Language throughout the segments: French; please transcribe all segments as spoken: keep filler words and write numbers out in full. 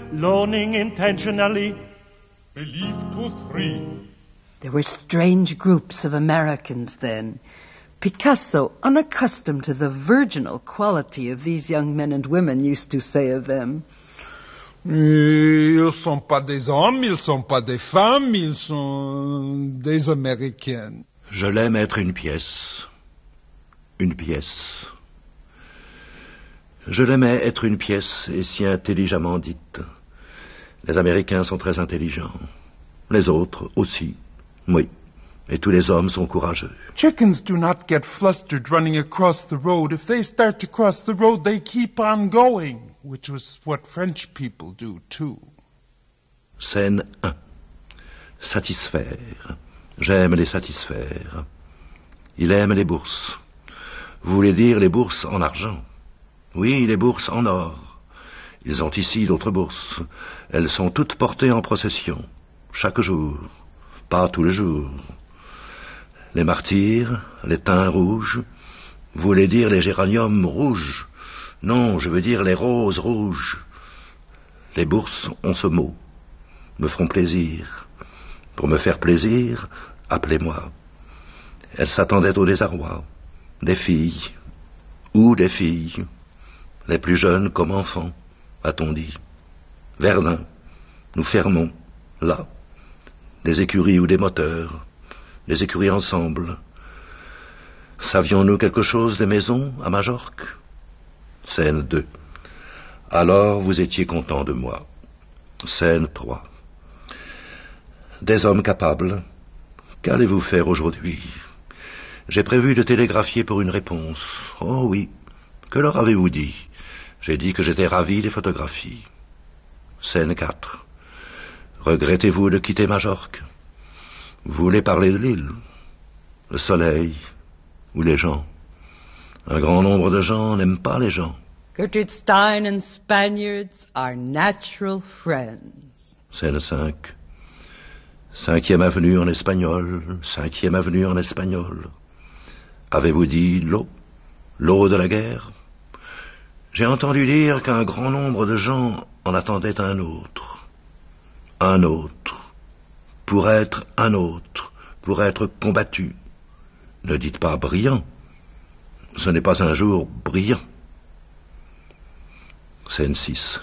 loaning intentionally. Believe to three. There were strange groups of Americans then. Picasso, unaccustomed to the virginal quality of these young men and women, used to say of them, Ils sont pas des hommes, ils sont pas des femmes, ils sont des Américaines. Je l'aime être une pièce. Une pièce. Je l'aimais être une pièce et si intelligemment dite. Les Américains sont très intelligents. Les autres aussi. Oui. Et tous les hommes sont courageux. Chickens do not get flustered running across the road. If they start to cross the road, they keep on going, which was what French people do too. Scène un. Satisfaire. J'aime les satisfaire. Il aime les bourses. Vous voulez dire les bourses en argent? Oui, les bourses en or. Ils ont ici d'autres bourses. Elles sont toutes portées en procession, chaque jour, pas tous les jours. Les martyrs, les thym rouges. Vous voulez dire les géraniums rouges? Non, je veux dire les roses rouges. Les bourses ont ce mot. Me feront plaisir. Pour me faire plaisir, appelez-moi. Elles s'attendaient au désarroi. Des filles. Ou des filles. Les plus jeunes comme enfants, a-t-on dit. Verdun. Nous fermons. Là. Des écuries ou des moteurs. Les écuries ensemble. Savions-nous quelque chose des maisons à Majorque? Scène deux. Alors vous étiez content de moi. Scène trois. Des hommes capables. Qu'allez-vous faire aujourd'hui? J'ai prévu de télégraphier pour une réponse. Oh oui. Que leur avez-vous dit? J'ai dit que j'étais ravi des photographies. Scène quatre. Regrettez-vous de quitter Majorque? Vous voulez parler de l'île, le soleil ou les gens? Un grand nombre de gens n'aiment pas les gens. Gertrude Stein and Spaniards are natural friends. Scène cinq. Cinquième avenue en espagnol, cinquième avenue en espagnol. Avez-vous dit l'eau? L'eau de la guerre? J'ai entendu dire qu'un grand nombre de gens en attendaient un autre. Un autre. Pour être un autre, pour être combattu. Ne dites pas brillant. Ce n'est pas un jour brillant. Scène six.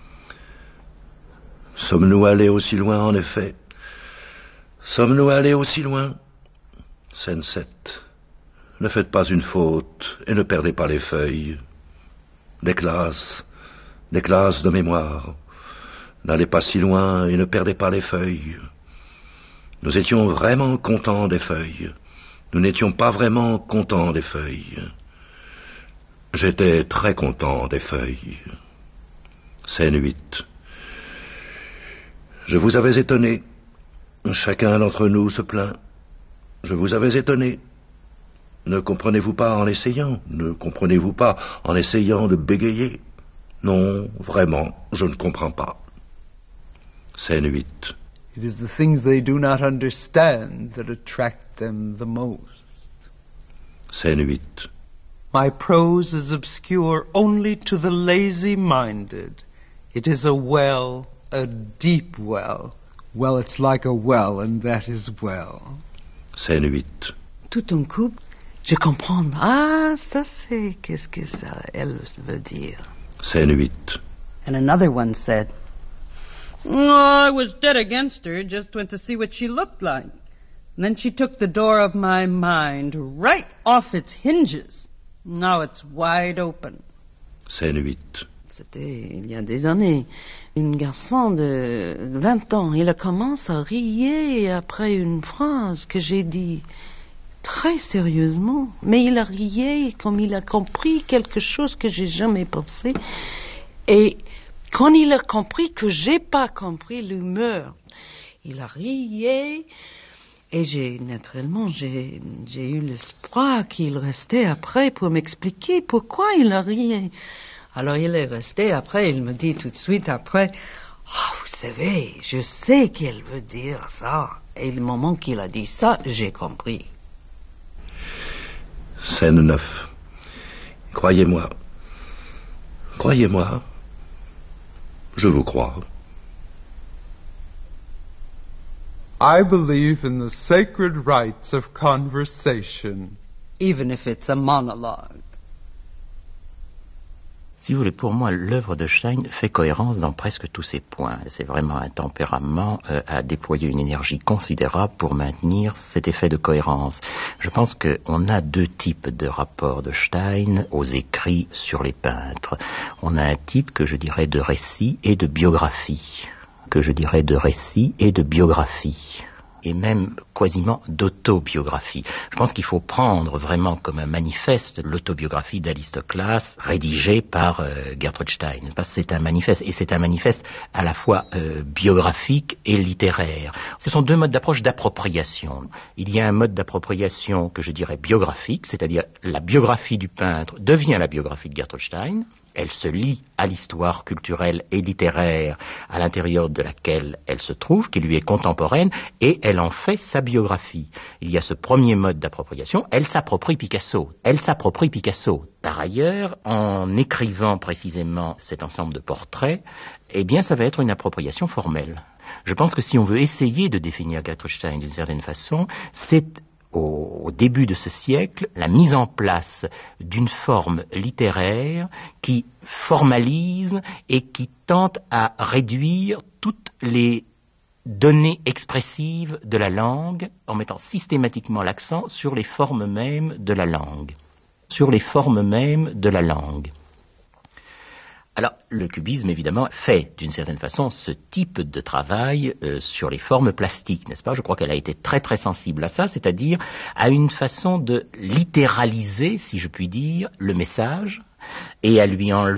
Sommes-nous allés aussi loin, en effet? Sommes-nous allés aussi loin? Scène sept. Ne faites pas une faute et ne perdez pas les feuilles. Des classes, des classes de mémoire. N'allez pas si loin et ne perdez pas les feuilles. Nous étions vraiment contents des feuilles. Nous n'étions pas vraiment contents des feuilles. J'étais très content des feuilles. Scène huit. Je vous avais étonné. Chacun d'entre nous se plaint. Je vous avais étonné. Ne comprenez-vous pas en essayant? Ne comprenez-vous pas en essayant de bégayer? Non, vraiment, je ne comprends pas. Scène huit. It is the things they do not understand that attract them the most. Scène huit. My prose is obscure only to the lazy-minded. It is a well, a deep well. Well, it's like a well, and that is well. Scène huit. Tout d'un coup, je comprends. Ah, ça c'est qu'est-ce que ça, elle veut dire. Scène huit. And another one said, Oh, I was dead against her, just went to see what she looked like. And then she took the door of my mind right off its hinges. Now it's wide open. Scène huit. C'était il y a des années. Un garçon de vingt ans, il commence à rier après une phrase que j'ai dit très sérieusement. Mais il a rié comme il a compris quelque chose que j'ai jamais pensé. Et quand il a compris que j'ai pas compris l'humeur, il a rié et j'ai, naturellement, j'ai, j'ai eu l'espoir qu'il restait après pour m'expliquer pourquoi il a rié. Alors il est resté après, il me dit tout de suite après, oh, vous savez, je sais qu'elle veut dire ça. Et le moment qu'il a dit ça, j'ai compris. Scène neuf. Croyez-moi, croyez-moi, Je vous crois. I believe in the sacred rights of conversation. Even if it's a monologue. Si vous voulez, pour moi, l'œuvre de Stein fait cohérence dans presque tous ses points. C'est vraiment un tempérament euh, à déployer une énergie considérable pour maintenir cet effet de cohérence. Je pense qu'on a deux types de rapports de Stein aux écrits sur les peintres. On a un type que je dirais de récit et de biographie, que je dirais de récit et de biographie, et même quasiment d'autobiographie. Je pense qu'il faut prendre vraiment comme un manifeste l'autobiographie d'Alistoclas rédigée par euh, Gertrude Stein. Parce que c'est un manifeste, et c'est un manifeste à la fois euh, biographique et littéraire. Ce sont deux modes d'approche d'appropriation. Il y a un mode d'appropriation que je dirais biographique, c'est-à-dire la biographie du peintre devient la biographie de Gertrude Stein. Elle se lie à l'histoire culturelle et littéraire à l'intérieur de laquelle elle se trouve, qui lui est contemporaine, et elle en fait sa biographie. Il y a ce premier mode d'appropriation, elle s'approprie Picasso. Elle s'approprie Picasso. Par ailleurs, en écrivant précisément cet ensemble de portraits, eh bien, ça va être une appropriation formelle. Je pense que si on veut essayer de définir Gertrude Stein d'une certaine façon, c'est au, au début de ce siècle, la mise en place d'une forme littéraire qui formalise et qui tente à réduire toutes les données expressives de la langue en mettant systématiquement l'accent sur les formes mêmes de la langue. Sur les formes mêmes de la langue. Alors, le cubisme, évidemment, fait, d'une certaine façon, ce type de travail euh, sur les formes plastiques, n'est-ce pas? Je crois qu'elle a été très très sensible à ça, c'est-à-dire à une façon de littéraliser, si je puis dire, le message, et à lui enlever